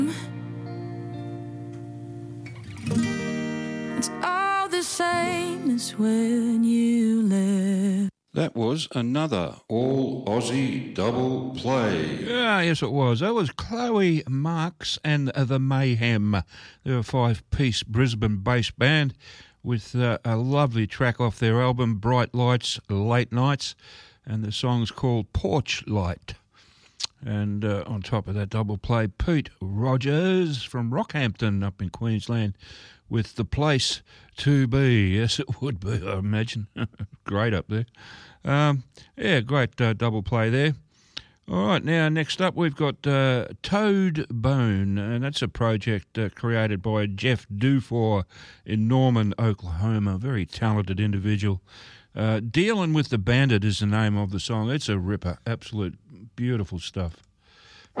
It's all the same as when you left. That was another all Aussie double play. Yeah, yes it was. That was Chloe Marks and the Mayhem. They're a five-piece Brisbane-based band with a lovely track off their album Bright Lights, Late Nights, and the song's called Porch Light. And on top of that double play, Pete Rogers from Rockhampton up in Queensland with The Place to Be. Yes, it would be, I imagine. Great up there. Great double play there. All right, now next up we've got Toad Bone, and that's a project created by Jeff Dufour in Norman, Oklahoma. Very talented individual. Dealing with the Bandit is the name of the song. It's a ripper. Absolute beautiful stuff.